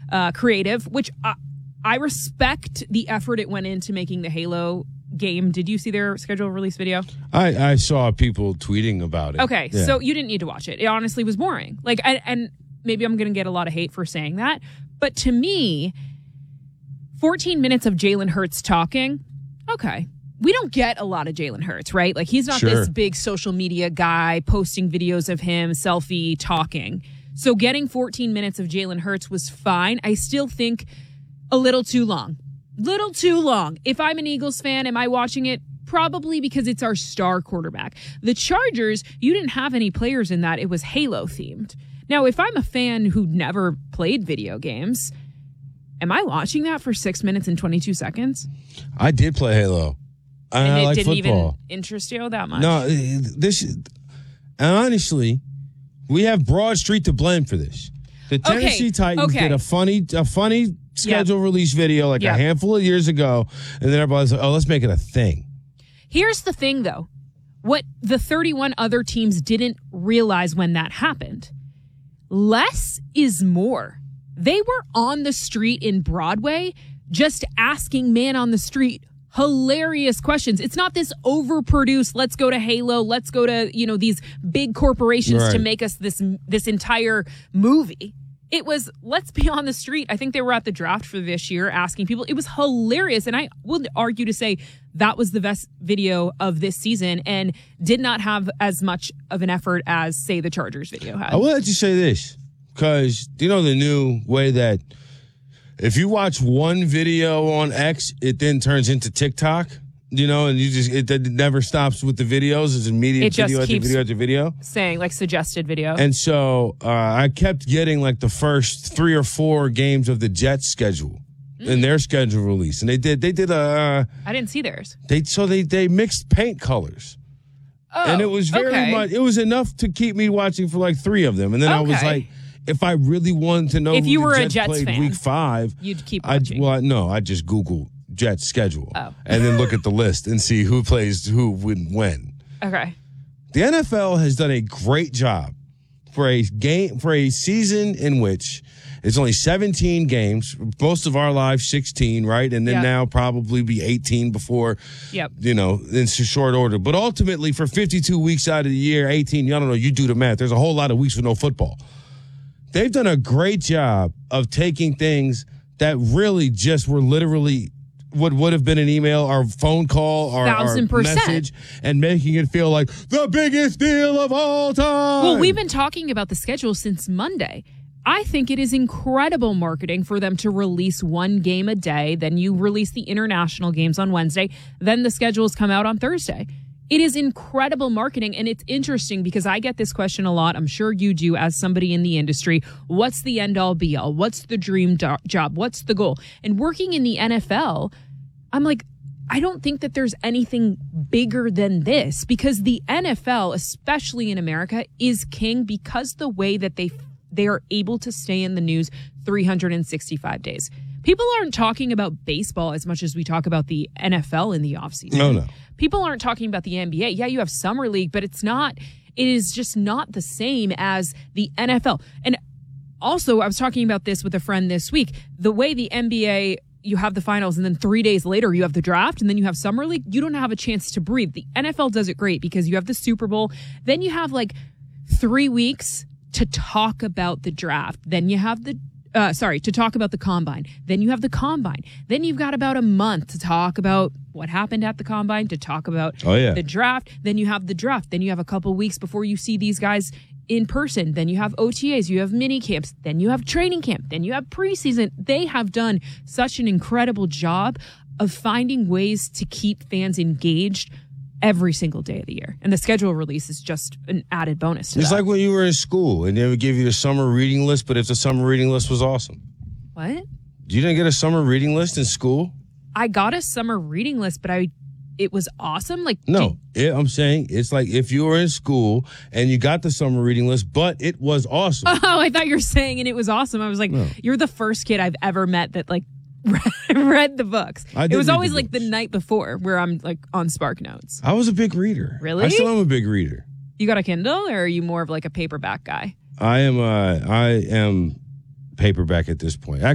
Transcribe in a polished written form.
creative, which I respect the effort it went into making the Halo game. Did you see their schedule release video? I saw people tweeting about it. Okay, so you didn't need to watch it. It honestly was boring. Like, and maybe I'm going to get a lot of hate for saying that, but to me, 14 minutes of Jalen Hurts talking, okay. We don't get a lot of Jalen Hurts, right? Like, he's not this big social media guy posting videos of him, selfie, talking. So getting 14 minutes of Jalen Hurts was fine. I still think a little too long. Little too long. If I'm an Eagles fan, am I watching it? Probably, because it's our star quarterback. The Chargers, you didn't have any players in that. It was Halo themed. Now, if I'm a fan who never played video games, am I watching that for 6 minutes and 22 seconds? I did play Halo. And it like didn't football. even interest you that much? No, and honestly, we have Broad Street to blame for this. The Tennessee Titans did a funny schedule release video a handful of years ago, and then everybody's like, oh, let's make it a thing. Here's the thing, though. What the 31 other teams didn't realize when that happened. Less is more. They were on the street in Broadway just asking man on the street hilarious questions. It's not this overproduced, let's go to Halo, let's go to, these big corporations to make us this entire movie. It was, let's be on the street. I think they were at the draft for this year asking people. It was hilarious. And I would argue to say that was the best video of this season and did not have as much of an effort as, say, the Chargers video had. I will let you say this, because the new way that if you watch one video on X, it then turns into TikTok, and it never stops with the videos. It's immediate video after video after video. Saying, like, suggested video. And so I kept getting, like, the first 3 or 4 games of the Jets schedule in their schedule release. And they did a... I didn't see theirs. They mixed paint colors. Oh, and it was very much... It was enough to keep me watching for, like, 3 of them. And then I was like... If I really wanted to know if you who were the a Jets played fan, week 5, you'd keep watching. I just Google Jets schedule and then look at the list and see who plays who when. Okay. The NFL has done a great job for a season in which it's only 17 games, most of our lives 16, right? And then now probably be 18 before, in short order. But ultimately, for 52 weeks out of the year, 18, I don't know, you do the math. There's a whole lot of weeks with no football. They've done a great job of taking things that really just were literally what would have been an email or phone call or message and making it feel like the biggest deal of all time. Well, we've been talking about the schedule since Monday. I think it is incredible marketing for them to release one game a day. Then you release the international games on Wednesday. Then the schedules come out on Thursday. It is incredible marketing, and it's interesting because I get this question a lot. I'm sure you do as somebody in the industry. What's the end-all, be-all? What's the dream job? What's the goal? And working in the NFL, I'm like, I don't think that there's anything bigger than this because the NFL, especially in America, is king because the way that they are able to stay in the news 365 days. People aren't talking about baseball as much as we talk about the NFL in the offseason. No. People aren't talking about the NBA. Yeah, you have Summer League, but it is just not the same as the NFL. And also, I was talking about this with a friend this week. The way the NBA, you have the finals, and then 3 days later, you have the draft, and then you have Summer League, you don't have a chance to breathe. The NFL does it great because you have the Super Bowl. Then you have like 3 weeks to talk about the draft. Then you have to talk about the combine. Then you have the combine. Then you've got about a month to talk about what happened at the combine, to talk about the draft. Then you have the draft. Then you have a couple weeks before you see these guys in person. Then you have OTAs. You have mini camps. Then you have training camp. Then you have preseason. They have done such an incredible job of finding ways to keep fans engaged every single day of the year. And the schedule release is just an added bonus to It's that. like when you were in school and they would give you a summer reading list, but if the summer reading list was awesome. What? You didn't get a summer reading list in school? I got a summer reading list, but it was awesome. Like, no, I'm saying it's like if you were in school and you got the summer reading list, but it was awesome. Oh, I thought you were saying and it was awesome. I was like, You're the first kid I've ever met that like read the books. It was always like the night before where I'm like on Spark Notes. I was a big reader. Really? I still am a big reader. You got a Kindle or are you more of like a paperback guy? I am paperback at this point.